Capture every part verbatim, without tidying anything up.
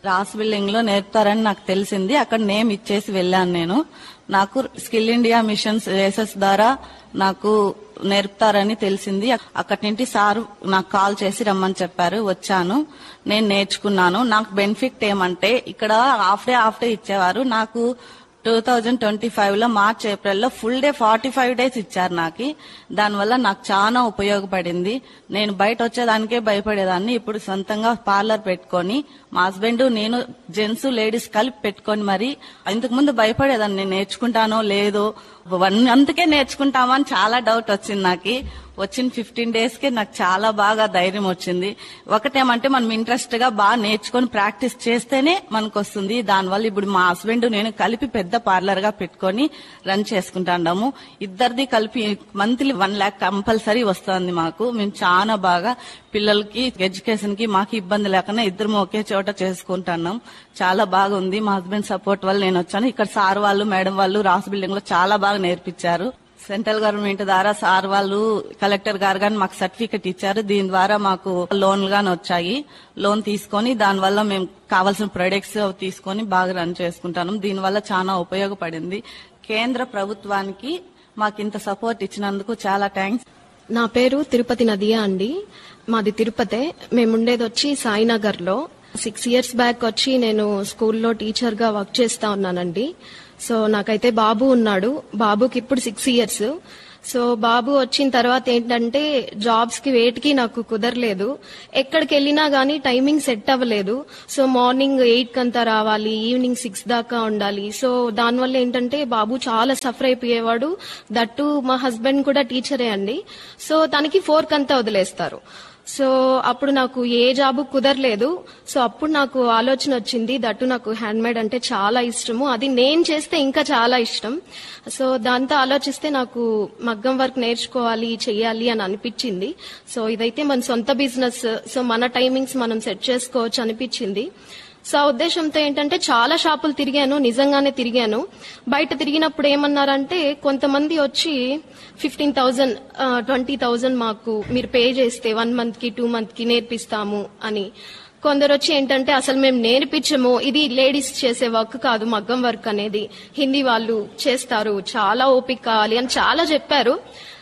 Ross building లో నేర్పుతారని నాకు తెలిసింది. అక్కడ నేమ్ ఇచ్చేసి వెళ్ళాను నేను. నాకు స్కిల్ ఇండియా మిషన్స్ రేసెస్ ద్వారా నాకు నేర్పుతారని తెలిసింది. అక్కడి నుండి సార్ నాకు కాల్ చేసి రమ్మని చెప్పారు. వచ్చాను, నేను నేర్చుకున్నాను. నాకు బెనిఫిట్ ఏమంటే ఇక్కడ హాఫ్ డే హాఫ్ డే ఇచ్చేవారు. నాకు టూ థౌజండ్ ట్వంటీ ఫైవ్ లో మార్చ్ ఏప్రిల్ లో full day forty five days ఇచ్చారు నాకు. దానివల్ల నాకు చాలా ఉపయోగపడింది. నేను బయట వచ్చేదానికే భయపడేదాన్ని. ఇప్పుడు సొంతంగా పార్లర్ పెట్టుకొని మా హస్బెండ్ నేను జెంట్స్ లేడీస్ కలిపి పెట్టుకొని మరి ఇంతకు ముందు భయపడేదాన్ని, నేను నేర్చుకుంటానో లేదో, వన్ మంత్కే నేర్చుకుంటామని చాలా డౌట్ వచ్చింది నాకు. వచ్చిన ఫిఫ్టీన్ డేస్ కే నాకు చాలా బాగా ధైర్యం వచ్చింది. ఒకటేమంటే మనం ఇంట్రెస్ట్ గా బాగా నేర్చుకొని ప్రాక్టీస్ చేస్తేనే మనకు వస్తుంది. దానివల్ల ఇప్పుడు మా హస్బెండ్ నేను కలిపి పెద్ద పార్లర్ గా పెట్టుకొని రన్ చేసుకుంటాము. ఇద్దరిది కలిపి మంత్లీ వన్ లాక్ కంపల్సరీ వస్తుంది మాకు. మేము చాలా బాగా పిల్లలకి ఎడ్యుకేషన్ కి మాకు ఇబ్బంది లేకుండా ఇద్దరు ఒకే చోట చేసుకుంటున్నాం. చాలా బాగుంది. మా హస్బెండ్ సపోర్ట్ వల్ల నేను వచ్చాను. ఇక్కడ సార్ వాళ్ళు మేడం వాళ్ళు రాస్ బిల్డింగ్ లో చాలా బాగా నేర్పించారు. సెంట్రల్ గవర్నమెంట్ ద్వారా సార్ వాళ్ళు కలెక్టర్ గారు గాని మాకు సర్టిఫికెట్ ఇచ్చారు. దీని ద్వారా మాకు లోన్లు గాని వచ్చాయి. లోన్ తీసుకొని దానివల్ల మేము కావాల్సిన ప్రొడక్ట్స్ తీసుకొని బాగా రన్ చేసుకుంటాము. దీనివల్ల చాలా ఉపయోగపడింది. కేంద్ర ప్రభుత్వానికి మాకు ఇంత సపోర్ట్ ఇచ్చినందుకు చాలా థ్యాంక్స్. నా పేరు తిరుపతి నదియా అండి. మాది తిరుపతే. మేముండేది వచ్చి సాయినగర్ లో. సిక్స్ ఇయర్స్ బ్యాక్ వచ్చి నేను స్కూల్లో టీచర్ గా వర్క్ చేస్తా ఉన్నానండి. సో నాకైతే బాబు ఉన్నాడు. బాబుకి ఇప్పుడు సిక్స్ ఇయర్స్. సో బాబు వచ్చిన తర్వాత ఏంటంటే జాబ్స్ కి వేటికి నాకు కుదరలేదు. ఎక్కడికి వెళ్ళినా గానీ టైమింగ్ సెట్ అవ్వలేదు. సో మార్నింగ్ ఎయిట్ కంతా రావాలి, ఈవినింగ్ సిక్స్ దాకా ఉండాలి. సో దానివల్ల ఏంటంటే బాబు చాలా సఫర్ అయిపోయేవాడు. దట్టు మా హస్బెండ్ కూడా టీచరే అండి. సో తనకి ఫోర్ కంతా వదిలేస్తారు. సో అప్పుడు నాకు ఏ జాబు కుదరలేదు. సో అప్పుడు నాకు ఆలోచన వచ్చింది. దట్టు నాకు హ్యాండ్ మేడ్ అంటే చాలా ఇష్టము. అది నేను చేస్తే ఇంకా చాలా ఇష్టం. సో దాంతో ఆలోచిస్తే నాకు మగ్గం వర్క్ నేర్చుకోవాలి, చెయ్యాలి అని అనిపించింది. సో ఇదైతే మన సొంత బిజినెస్. సో మన టైమింగ్స్ మనం సెట్ చేసుకోవచ్చు అనిపించింది. సో ఆ ఉద్దేశంతో ఏంటంటే చాలా షాపులు తిరిగాను, నిజంగానే తిరిగాను. బయట తిరిగినప్పుడు ఏమన్నారంటే కొంతమంది వచ్చి ఫిఫ్టీన్ థౌజండ్ ట్వంటీ థౌజండ్ మాకు మీరు పే చేస్తే వన్ మంత్ కి టూ మంత్ కి నేర్పిస్తాము అని. కొందరు వచ్చి ఏంటంటే అసలు మేము నేర్పించము, ఇది లేడీస్ చేసే వర్క్ కాదు మగ్గం వర్క్ అనేది, హిందీ వాళ్ళు చేస్తారు, చాలా ఓపిక కావాలి అని చాలా చెప్పారు.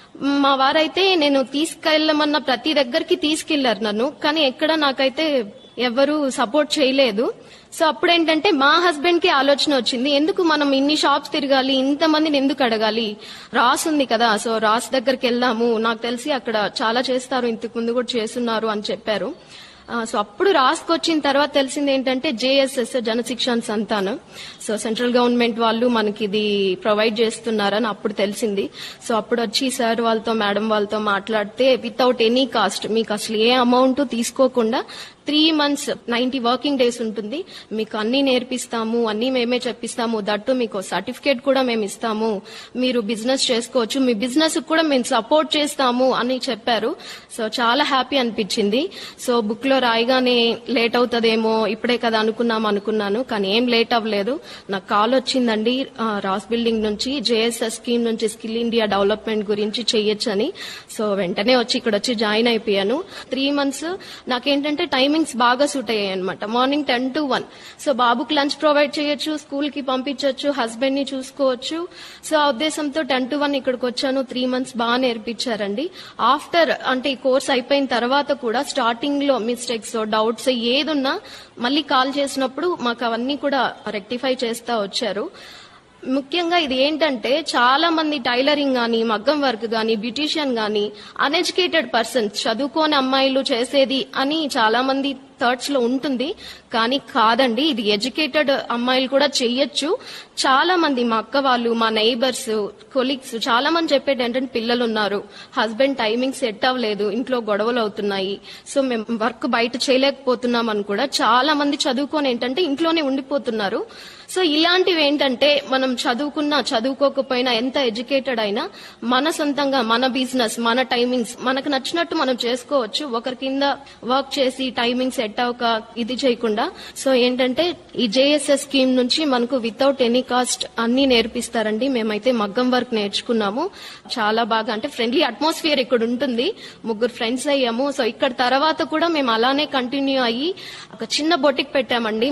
మా వారైతే నేను తీసుకెళ్లమన్న ప్రతి దగ్గరికి తీసుకెళ్లారు నన్ను, కానీ ఎక్కడ నాకైతే ఎవరు సపోర్ట్ చేయలేదు. సో అప్పుడేంటంటే మా హస్బెండ్ కి ఆలోచన వచ్చింది, ఎందుకు మనం ఇన్ని షాప్స్ తిరగాలి, ఇంతమందిని ఎందుకు అడగాలి, రాస్ ఉంది కదా, సో రాస్ దగ్గరికి వెళ్దాము, నాకు తెలిసి అక్కడ చాలా చేస్తారు, ఇంతకు ముందు కూడా చేస్తున్నారు అని చెప్పారు. సో అప్పుడు రాసుకొచ్చిన తర్వాత తెలిసింది ఏంటంటే జేఎస్ఎస్ జనశిక్షణ సంతానం, సో సెంట్రల్ గవర్నమెంట్ వాళ్ళు మనకి ఇది ప్రొవైడ్ చేస్తున్నారని అప్పుడు తెలిసింది. సో అప్పుడు వచ్చి సార్ వాళ్ళతో మేడం వాళ్ళతో మాట్లాడితే వితౌట్ ఎనీ కాస్ట్ మీకు అసలు ఏ అమౌంట్ తీసుకోకుండా three months ninety working days ఉంటుంది, మీకు అన్ని నేర్పిస్తాము, అన్ని మేమే చెప్పిస్తాము, దట్టు మీకు సర్టిఫికేట్ కూడా మేము ఇస్తాము, మీరు బిజినెస్ చేసుకోవచ్చు, మీ బిజినెస్ కూడా మేము సపోర్ట్ చేస్తాము అని చెప్పారు. సో చాలా హ్యాపీ అనిపించింది. సో బుక్ లో రాయగానే లేట్ అవుతుందేమో ఇప్పుడే కదా అనుకున్నాం అనుకున్నాను, కానీ ఏం లేట్ అవ్వలేదు. నాకు కాల్ వచ్చిందండి రాస్ బిల్డింగ్ నుంచి, జేఎస్ఎస్ స్కీమ్ నుంచి స్కిల్ ఇండియా డెవలప్మెంట్ గురించి చెయ్యొచ్చని. సో వెంటనే వచ్చి ఇక్కడ వచ్చి జాయిన్ అయిపోయాను. త్రీ మంత్స్ నాకేంటంటే టైమింగ్స్ బాగా సూట్ అయ్యాయి అనమాట. Morning ten to one. So బాబుకి లంచ్ ప్రొవైడ్ చేయొచ్చు, స్కూల్ కి పంపించవచ్చు, హస్బెండ్ ని చూసుకోవచ్చు. సో ఆ ఉద్దేశంతో టెన్ టు వన్ ఇక్కడికి వచ్చాను. త్రీ మంత్స్ బాగా నేర్పించారండి. ఆఫ్టర్ అంటే ఈ కోర్స్ అయిపోయిన తర్వాత కూడా స్టార్టింగ్ లో మిస్టేక్స్ డౌట్స్ ఏదున్నా మళ్ళీ కాల్ చేసినప్పుడు మాకు అవన్నీ కూడా రెక్టిఫై చేస్తా వచ్చారు. ముఖ్యంగా ఇది ఏంటంటే చాలా మంది టైలరింగ్ గానీ, మగ్గం వర్క్ గానీ, బ్యూటీషియన్ గానీ అన్ఎడ్యుకేటెడ్ పర్సన్స్, చదువుకోని అమ్మాయిలు చేసేది అని చాలా మంది థాట్స్ లో ఉంటుంది. కానీ కాదండి, ఇది ఎడ్యుకేటెడ్ అమ్మాయిలు కూడా చెయ్యొచ్చు. చాలా మంది మా అక్క వాళ్ళు, మా నైబర్స్, కొలీగ్స్ చాలా మంది చెప్పేది ఏంటంటే పిల్లలు ఉన్నారు, హస్బెండ్ టైమింగ్ సెట్ అవ్వలేదు, ఇంట్లో గొడవలు అవుతున్నాయి, సో మేము వర్క్ బయట చేయలేకపోతున్నాం అని కూడా చాలా మంది చదువుకొని ఏంటంటే ఇంట్లోనే ఉండిపోతున్నారు. సో ఇలాంటివి ఏంటంటే మనం చదువుకున్నా చదువుకోకపోయినా ఎంత ఎడ్యుకేటెడ్ అయినా మన సొంతంగా మన బిజినెస్, మన టైమింగ్స్ మనకు నచ్చినట్టు మనం చేసుకోవచ్చు. ఒకరి కింద వర్క్ చేసి టైమింగ్ సెట్ అవ్వక ఇది చేయకుండా. సో ఏంటంటే ఈ జేఎస్ఎస్ స్కీమ్ నుంచి మనకు వితౌట్ ఎనీ కాస్ట్ అన్ని నేర్పిస్తారండి. మేమైతే మగ్గం వర్క్ నేర్చుకున్నాము. చాలా బాగా అంటే ఫ్రెండ్లీ అట్మాస్ఫియర్ ఇక్కడ ఉంటుంది. ముగ్గురు ఫ్రెండ్స్ అయ్యాము. సో ఇక్కడ తర్వాత కూడా మేము అలానే కంటిన్యూ అయ్యి ఒక చిన్న బొటిక్ పెట్టామండి.